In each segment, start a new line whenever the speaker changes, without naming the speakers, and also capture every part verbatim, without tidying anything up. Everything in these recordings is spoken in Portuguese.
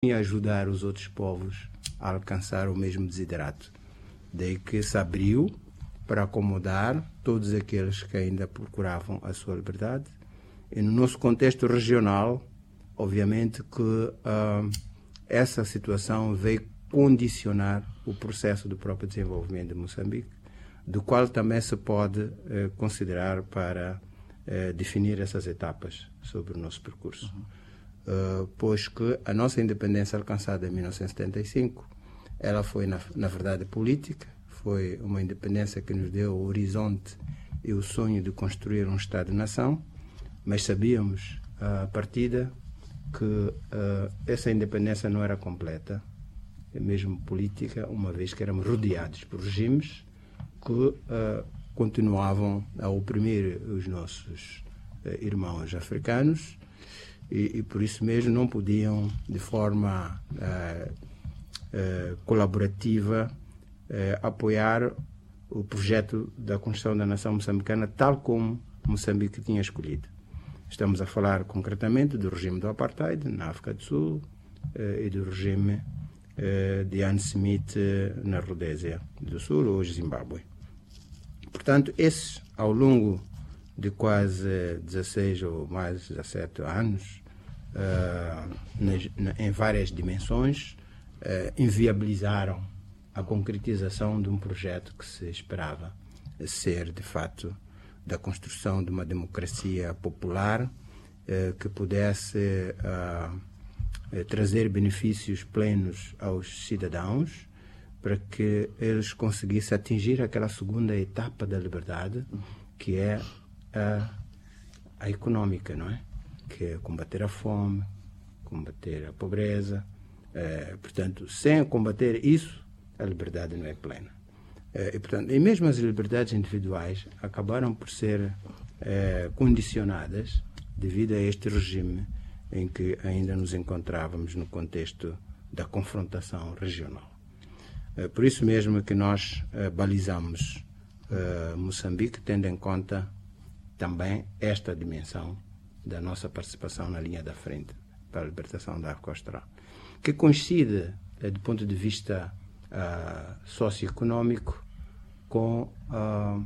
e ajudar os outros povos a alcançar o mesmo desiderato. Daí que se abriu para acomodar todos aqueles que ainda procuravam a sua liberdade. E no nosso contexto regional, obviamente que uh, essa situação veio condicionar o processo do próprio desenvolvimento de Moçambique, do qual também se pode uh, considerar para uh, definir essas etapas sobre o nosso percurso. Uhum. Uh, pois que a nossa independência alcançada em mil novecentos e setenta e cinco, ela foi, na, na verdade, política, foi uma independência que nos deu o horizonte e o sonho de construir um Estado-nação, mas sabíamos, uh, à partida, que uh, essa independência não era completa, mesmo política, uma vez que éramos rodeados por regimes que uh, continuavam a oprimir os nossos uh, irmãos africanos e, e por isso mesmo não podiam, de forma uh, uh, colaborativa, uh, apoiar o projeto da construção da nação moçambicana tal como Moçambique tinha escolhido. Estamos a falar concretamente do regime do Apartheid na África do Sul uh, e do regime uh, de Ian Smith uh, na Rodésia do Sul, hoje Zimbábue. Portanto, esses, ao longo de quase dezesseis ou mais dezassete anos, uh, nas, na, em várias dimensões, uh, inviabilizaram a concretização de um projeto que se esperava ser, de fato, da construção de uma democracia popular eh, que pudesse ah, eh, trazer benefícios plenos aos cidadãos para que eles conseguissem atingir aquela segunda etapa da liberdade, que é a, a econômica, não é? Que é combater a fome, combater a pobreza. Eh, portanto, sem combater isso, a liberdade não é plena. E, portanto, e mesmo as liberdades individuais acabaram por ser eh, condicionadas devido a este regime em que ainda nos encontrávamos no contexto da confrontação regional. Eh, por isso mesmo que nós eh, balizamos eh, Moçambique, tendo em conta também esta dimensão da nossa participação na linha da frente para a libertação da África Austral, que coincide, eh, do ponto de vista uh, socioeconômico, com uh,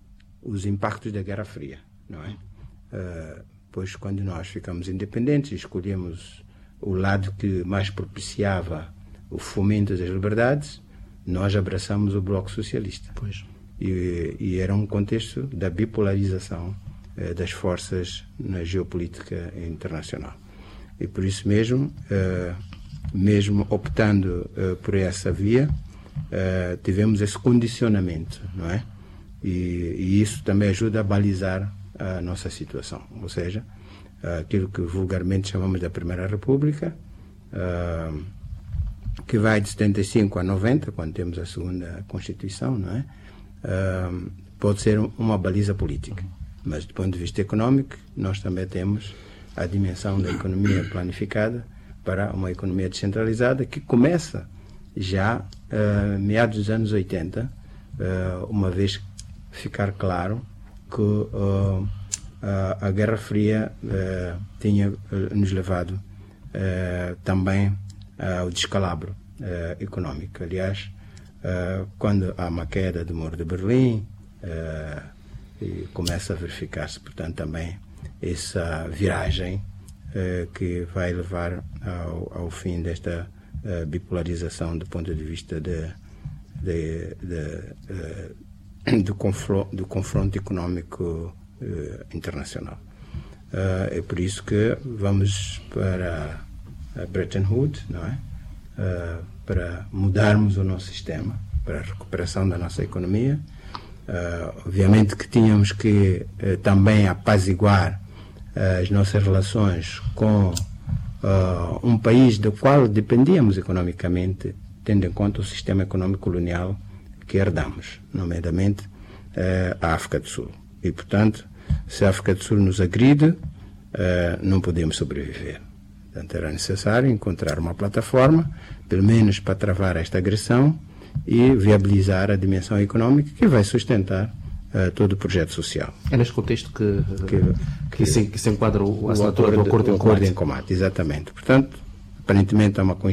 os impactos da Guerra Fria, não é? Uh, pois quando nós ficamos independentes, escolhemos o lado que mais propiciava o fomento das liberdades, nós abraçamos o Bloco Socialista.
Pois.
E, e era um contexto da bipolarização uh, das forças na geopolítica internacional. E por isso mesmo, uh, mesmo optando uh, por essa via, Uh, tivemos esse condicionamento, não é? E, e isso também ajuda a balizar a nossa situação, ou seja, uh, aquilo que vulgarmente chamamos da Primeira República, uh, que vai de setenta e cinco a noventa, quando temos a segunda Constituição, não é? Uh, pode ser uma baliza política, mas do ponto de vista económico, nós também temos a dimensão da economia planificada para uma economia descentralizada que começa já uh, meados dos anos oitenta, uh, uma vez ficar claro que uh, a, a Guerra Fria uh, tinha uh, nos levado uh, também ao descalabro uh, económico. Aliás, uh, quando há uma queda do Muro de Berlim, uh, e começa a verificar-se, portanto, também essa viragem uh, que vai levar ao, ao fim desta Uh, bipolarização do ponto de vista de, de, de, uh, do, confronto, do confronto económico uh, internacional. Uh, é por isso que vamos para a Bretton Woods, não é? Uh, para mudarmos o nosso sistema, para a recuperação da nossa economia. Uh, obviamente que tínhamos que uh, também apaziguar uh, as nossas relações com Uh, um país do qual dependíamos economicamente, tendo em conta o sistema econômico colonial que herdamos, nomeadamente uh, a África do Sul. E, portanto, se a África do Sul nos agride, uh, não podemos sobreviver. Portanto, era necessário encontrar uma plataforma, pelo menos para travar esta agressão e viabilizar a dimensão econômica que vai sustentar Uh, todo o projeto social.
É neste contexto que, que, que, que, se, que se enquadra o, a
assinatura
do Acordo em Combate.
Exatamente. Portanto, aparentemente há uma